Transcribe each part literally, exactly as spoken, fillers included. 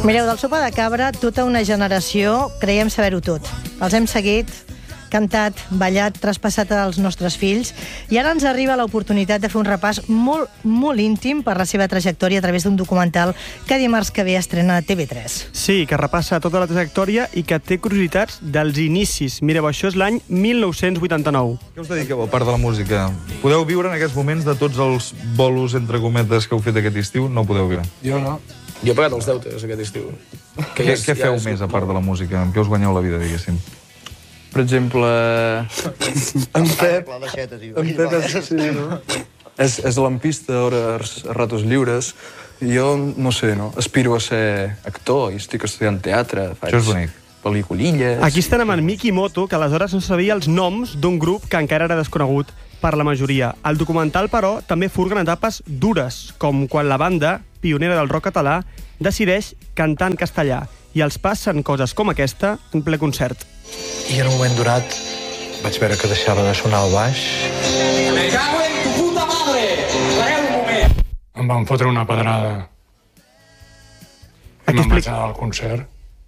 Mireu, del Sopa de Cabra, tota una generació creiem saber-ho tot. Els hem seguit, cantat, ballat, traspassat als nostres fills, i ara ens arriba l'oportunitat de fer un repàs molt, molt íntim per la seva trajectòria a través d'un documental que dimarts que ve estrena a T V tres. Sí, que repassa tota la trajectòria i que té curiositats dels inicis. Mireu, això és l'any mil nou-cents vuitanta-nou. Què us dediqueu, a part de la música? Podeu viure en aquests moments de tots els bolos, entre cometes, que heu fet aquest estiu? No podeu viure. Jo no. Jo he pagat els deutes aquest estiu. Que què ja, què feu ja més, a part de la música? Amb què us guanyeu la vida, diguéssim? Per exemple, en Pep... En Pep és, sí, no? és, és lampista, hores, a ratos lliures. Jo, no sé, no? Aspiro a ser actor i estic estudiant teatre. Faig Això és bonic. Pel·lículilles... Aquí estem amb en Mikimoto, que aleshores no sabia els noms d'un grup que encara era desconegut per la majoria. El documental, però, també furga en etapes dures, com quan la banda, pionera del rock català, decideix cantar en castellà. I els passen coses com aquesta en ple concert. I en un moment donat vaig veure que deixava de sonar el baix. Me cago en tu puta madre! Pareu un moment! Em van fotre una pedrada. I me'n vaig anar al concert.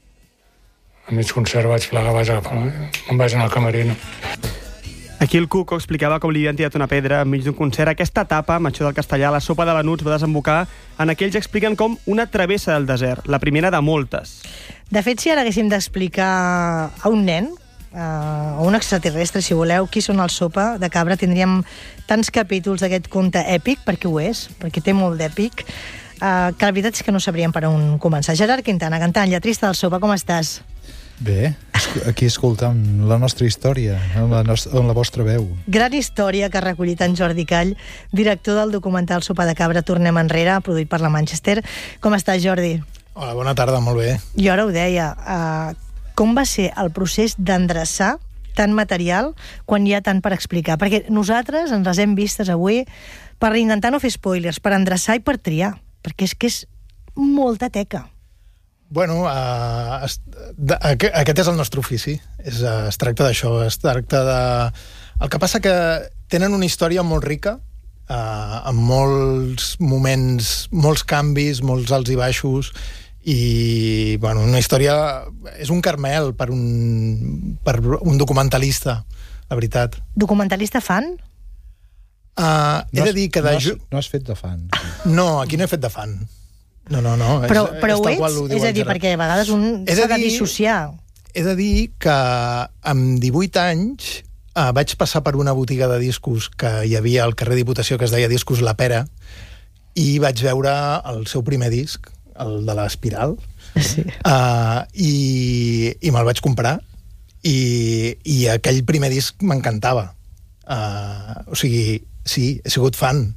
A mig concert vaig plegar, vaig agafar... Me'n vaig anar al camerino. Aquí el Cuco explicava com li havien tirat una pedra enmig d'un concert. Aquesta etapa, amb això del castellà, la sopa de venuts va desembocar en aquells que expliquen com una travessa del desert, la primera de moltes. De fet, si ara haguéssim d'explicar a un nen, a un extraterrestre, si voleu, qui són el Sopa de Cabra, tindríem tants capítols d'aquest conte èpic, perquè ho és, perquè té molt d'èpic, que la veritat és que no sabríem per on començar. Gerard Quintana, cantant, lletrista del Sopa, com estàs? Bé, aquí escoltant la nostra història, amb la, nostra, amb la vostra veu. Gran història que ha recollit en Jordi Call, director del documental Sopa de Cabra, Tornem enrere, produït per la Manchester. Com estàs, Jordi? Hola, bona tarda, molt bé. Jo ara ho deia, uh, com va ser el procés d'endreçar tant material quan hi ha tant per explicar? Perquè nosaltres ens les hem vistes avui per intentar no fer spoilers, per endreçar i per triar, perquè és que és molta teca. Bueno, uh, es, de, aquest és el nostre ofici. Es, uh, es tracta d'això, es tracta de... El que passa que tenen una història molt rica, uh, amb molts moments, molts canvis, molts alts i baixos, i bueno, una història... És un caramel per un, per un documentalista, la veritat. Documentalista fan? Uh, he no has, de dir que... De... No, has, no has fet de fan. No, aquí no he fet de fan. No, no, no. Però, és, però és ho ets? És a dir, perquè a vegades un s'ha de dissociar. He de dir que amb divuit anys eh, vaig passar per una botiga de discos que hi havia al carrer Diputació, que es deia Discos La Pera, i vaig veure el seu primer disc, el de l'Espiral, sí. uh, i, i me'l vaig comprar, i, i aquell primer disc m'encantava. Uh, o sigui, sí, he sigut fan,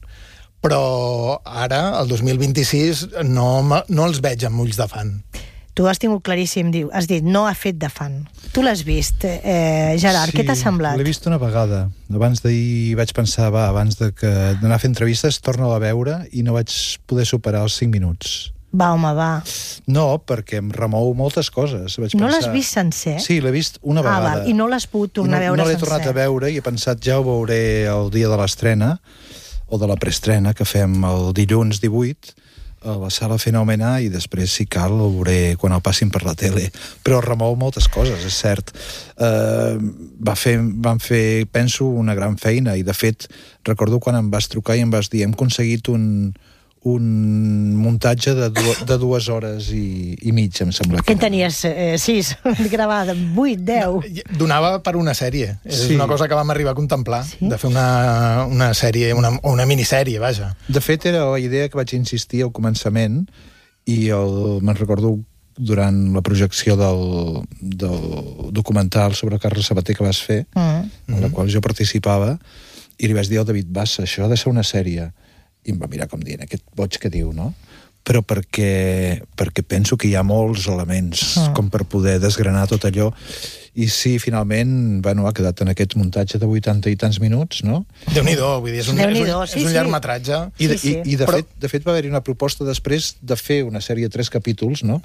però ara, el dos mil vint-i-sis, no, no els veig amb ulls de fan. Tu has tingut claríssim, diu, has dit, no ha fet de fan. Tu l'has vist, eh, Gerard, sí, què t'ha semblat? L'he vist una vegada. Abans d'ahir vaig pensar, va, abans de que d'anar a fer entrevistes, torna-la a veure, i no vaig poder superar els cinc minuts. Va, home, va. No, perquè em remou moltes coses. Vaig no pensar... l'has vist sencer? Sí, l'he vist una vegada. Ah, val. I no l'has pogut tornar no, a veure no sencer? No l'he tornat a veure i he pensat, ja ho veuré el dia de l'estrena, o de la preestrena, que fem el dilluns divuit, a la sala Fenomenà, i després, si cal, el veuré quan el passin per la tele. Però remou moltes coses, és cert. Uh, va fer, van fer, penso, una gran feina, i de fet, recordo quan em vas trucar i em vas dir, hem aconseguit un, un muntatge de, du de dues hores i, i mitja, em sembla. Que en tenies eh, sis, gravada, vuit, deu. Donava per una sèrie. Sí. És una cosa que vam arribar a contemplar, sí? De fer una, una sèrie, una, una minissèrie, vaja. De fet, era la idea que vaig insistir al començament, i el, me'n recordo durant la projecció del, del documental sobre Carles Sabater que vas fer, mm. en la qual jo participava, i li vaig dir al David Bassa, això ha de ser una sèrie. I em va mirar com dient, aquest boig que diu, no? Però perquè, perquè penso que hi ha molts elements mm. com per poder desgranar tot allò. I sí, finalment, bueno, ha quedat en aquest muntatge de vuitanta i tants minuts, no? Déu-n'hi-do, vull dir, és un, és un, sí, és un sí. llargmetratge. I de, sí, sí. i, i de, Però... fet, de fet va haver-hi una proposta després de fer una sèrie de tres capítols, no?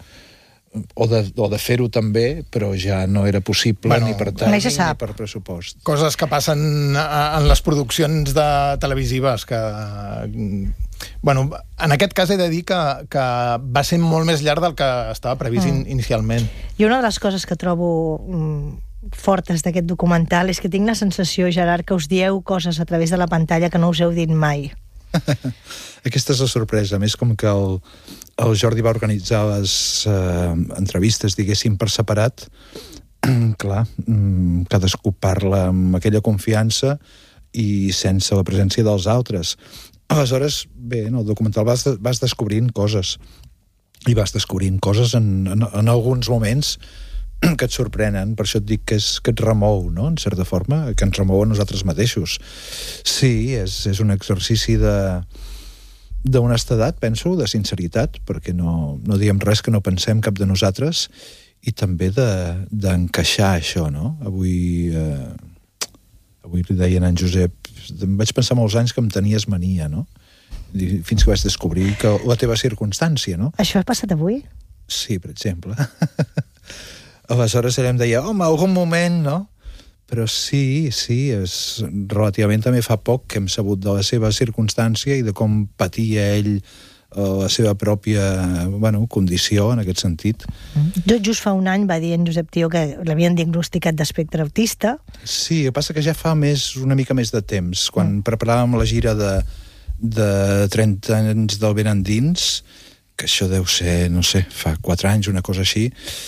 O de, o de fer-ho també, però ja no era possible, bueno, ni per tant, ni per pressupost. Coses que passen en les produccions de televisives, que Bueno, en aquest cas he de dir que, que va ser molt més llarg del que estava previst mm. inicialment. I una de les coses que trobo mm, fortes d'aquest documental és que tinc la sensació, Gerard, que us dieu coses a través de la pantalla que no us heu dit mai. Aquesta és la sorpresa. A més, com que el, el Jordi va organitzar les eh, entrevistes, diguéssim, per separat, clar, cadascú parla amb aquella confiança i sense la presència dels altres. Aleshores, bé, en el documental vas, vas descobrint coses, i vas descobrint coses en, en, en alguns moments que et sorprenen. Per això et dic que, és, que et remou, no?, en certa forma, que ens remou a nosaltres mateixos. Sí, és, és un exercici de d'honestedat, penso, de sinceritat, perquè no, no diem res que no pensem cap de nosaltres, i també d'encaixar de, això, no? Avui, eh, avui li deien a en Josep, em vaig pensar molts anys que em tenies mania, no? Fins que vaig descobrir que la teva circumstància, no? Això ha passat avui? Sí, per exemple. Aleshores ella em deia, home, algun moment, no? Però sí, sí, és relativament també fa poc que hem sabut de la seva circumstància i de com patia ell la seva pròpia, bueno, condició en aquest sentit. Mm. Just fa un any va dir en Josep Tió que l'havien diagnosticat d'espectre autista. Sí, el que passa que ja fa més, una mica més de temps. Quan mm. preparàvem la gira de, de trenta anys del Ben Endins, que això deu ser, no sé, fa quatre anys, una cosa així,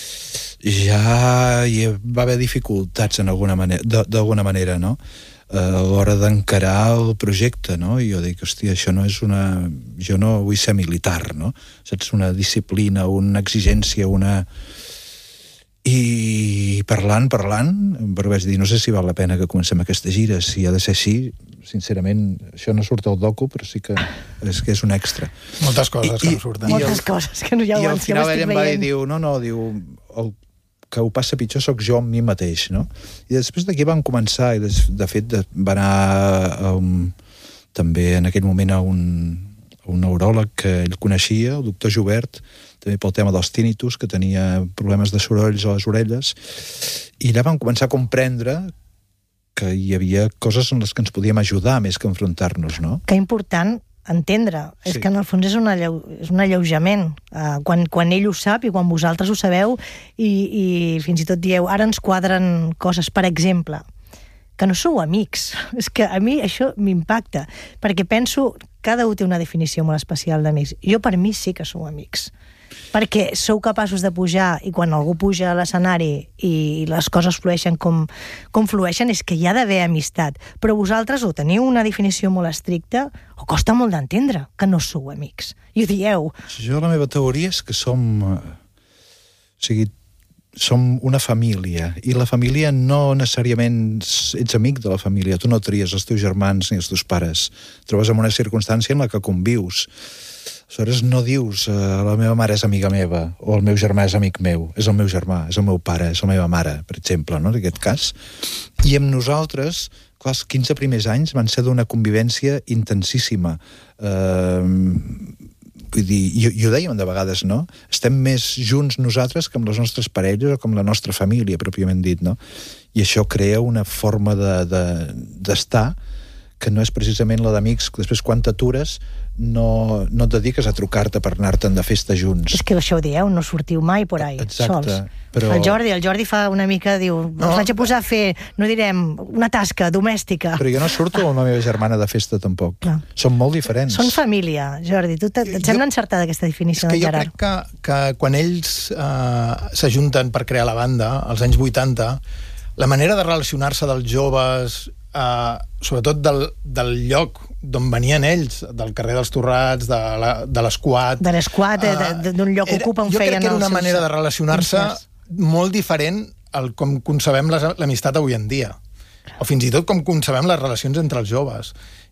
ja hi va haver dificultats en alguna manera, d'alguna manera, no? A l'hora d'encarar el projecte, no? I jo dic, hòstia, això no és una... Jo no vull ser militar, no? Saps? Una disciplina, una exigència, una... I parlant, parlant, però vaig dir, no sé si val la pena que comencem aquesta gira, si ha de ser així, sincerament, això no surt al docu, però sí que és, que és un extra. Moltes coses I, que no surten. Moltes el, coses que no ja ho I al final ell em va dir, diu, no, no, diu, el que ho passa pitjor sóc jo amb mi mateix, no? I després d'aquí vam començar, i de, de fet de, va anar um, també en aquell moment a un, a un neuròleg que ell coneixia, el doctor Jobert, també pel tema dels tinnitus, que tenia problemes de sorolls a les orelles, i allà vam començar a comprendre que hi havia coses en les que ens podíem ajudar més que enfrontar-nos, no? Que important entendre, sí. És que en el fons és un, alleu, és un alleujament, uh, quan, quan ell ho sap i quan vosaltres ho sabeu i, i fins i tot dieu, ara ens quadren coses, per exemple, que no sou amics. És que a mi això m'impacta, perquè penso, cada un té una definició molt especial d'amics. Jo per mi sí que sou amics, perquè sou capaços de pujar i quan algú puja a l'escenari i les coses flueixen com, com flueixen, és que hi ha d'haver amistat. Però vosaltres o teniu una definició molt estricta o costa molt d'entendre que no sou amics. I ho dieu. Jo la meva teoria és que som... O sigui, som una família, i la família no necessàriament ets amic de la família, tu no tries els teus germans ni els teus pares, et trobes en una circumstància en la que convius. Aleshores no dius, eh, la meva mare és amiga meva, o el meu germà és amic meu, és el meu germà, és el meu pare, és la meva mare, per exemple, no?, en aquest cas. I amb nosaltres, clar, els quinze primers anys van ser d'una convivència intensíssima. Eh, vull dir, i, i ho dèiem de vegades, no? Estem més junts nosaltres que amb les nostres parelles o com la nostra família, pròpiament dit, no? I això crea una forma de, de, d'estar que no és precisament la d'amics, que després quan t'atures no, no et dediques a trucar-te per anar-te'n de festa junts. És que això ho dieu, no sortiu mai por ahí, exacte, sols. Però... El Jordi, el Jordi fa una mica, diu, no. Us vaig a posar a fer, no direm, una tasca domèstica. Però jo no surto amb la meva germana de festa, tampoc. No. Som molt diferents. Són família, Jordi. Tu et jo, sembla encertada aquesta definició de Gerard? Jo crec que, que quan ells uh, s'ajunten per crear la banda, als anys vuitanta, la manera de relacionar-se dels joves, uh, sobretot del, del lloc d'on venien ells, del carrer dels Torrats, de, la, de l'Esquat... De l'Esquat, uh, d'un lloc que ocupa on jo feien... Jo crec que era una seus... manera de relacionar-se molt diferent al com concebem l'amistat avui en dia. O fins i tot com concebem les relacions entre els joves.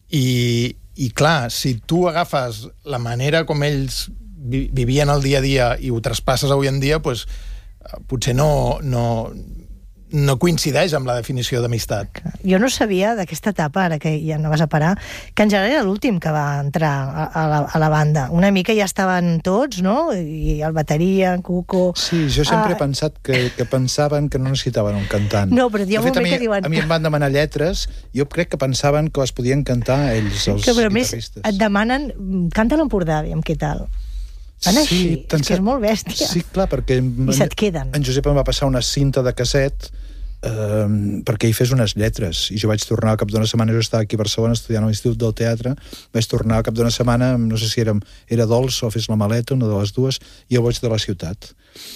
I, i clar, si tu agafes la manera com ells vi vivien el dia a dia i ho traspasses avui en dia, pues, potser no, no, no coincideix amb la definició d'amistat. Jo no sabia d'aquesta etapa, ara que ja no vas a parar, que en general era l'últim que va entrar a, a, la, a la banda. Una mica ja estaven tots, no? I el bateria, en Cuco... Sí, jo sempre Ah. he pensat que, que pensaven que no necessitaven un cantant. No, però hi ha De un fet, a moment mi, que diuen- A mi em van demanar lletres, jo crec que pensaven que les podien cantar ells, els Que, però a més, guitarristes. et demanen, canta l'Empordà, aviam què tal. Van així, tant és que és molt bèstia. Sí, clar, perquè... I se't queden. En Josep em va passar una cinta de casset eh, perquè hi fes unes lletres, i jo vaig tornar al cap d'una setmana, jo estava aquí a Barcelona estudiant a l'Institut del Teatre, vaig tornar al cap d'una setmana, no sé si era, era Dolç o Fes la maleta, una de les dues, i el Boig de la ciutat.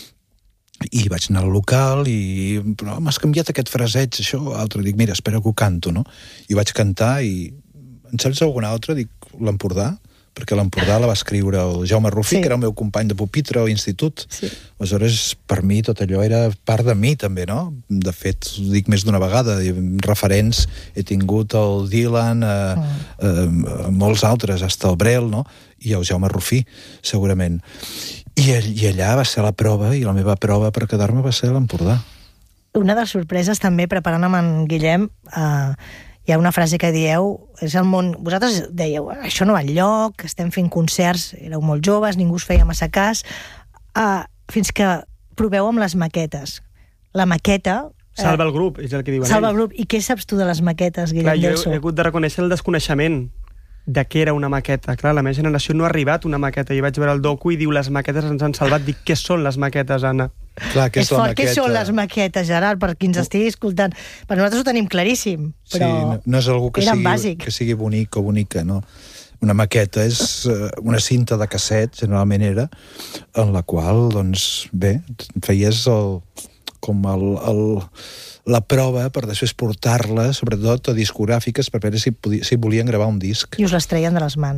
I vaig anar al local i... Però m'has canviat aquest fraseig, això, altre. Dic, mira, espera que ho canto, no? I ho vaig cantar i... En saps alguna altra? Dic, l'Empordà? Perquè l'Empordà la va escriure el Jaume Rufí, Sí. que era el meu company de pupitre o institut. Sí. Aleshores, per mi, tot allò era part de mi, també, no? De fet, ho dic més d'una vegada, referents he tingut el Dylan, eh, eh, molts altres, hasta el Brel, no? I el Jaume Rufí, segurament. I, I allà va ser la prova, i la meva prova per quedar-me va ser l'Empordà. Una de les sorpreses també, preparant amb en Guillem, eh, hi ha una frase que dieu, és el món... Vosaltres dèieu, això no va enlloc, estem fent concerts, éreu molt joves, ningú us feia massa cas, eh, fins que proveu amb les maquetes. La maqueta... eh, Salva el grup, és el que diuen Salva el ells. grup. I què saps tu de les maquetes, Guillem Clar, jo Delso? he, he hagut de reconèixer el desconeixement de què era una maqueta. Clar, la meva generació no ha arribat una maqueta. Jo vaig veure el docu i diu, les maquetes ens han salvat. Dic, què són les maquetes, Anna? Clar, que És és, la fort, què maqueta. són les maquetes, Gerard, per qui ens estigui escoltant? Per nosaltres ho tenim claríssim, però Sí, no, no és algú que era sigui, bàsic. que sigui bonic o bonica, no? Una maqueta és eh, una cinta de casset, generalment era, en la qual, doncs, bé, feies el, com el, el, la prova per després portar-la, sobretot a discogràfiques, per veure si, podia, si volien gravar un disc. I us les treien de les mans.